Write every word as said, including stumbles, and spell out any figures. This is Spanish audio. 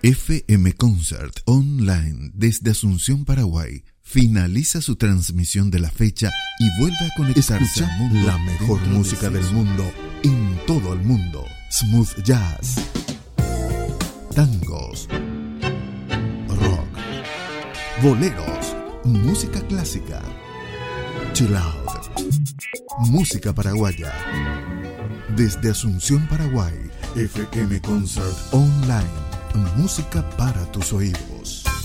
F M Concert Online desde Asunción, Paraguay, finaliza su transmisión de la fecha y vuelve a conectarse Escucha al mundo. la mejor música del mundo en todo el mundo. Smooth jazz, tangos, rock, boleros, música clásica, chill out, música paraguaya. Desde Asunción, Paraguay, F M Concert Online, música para tus oídos.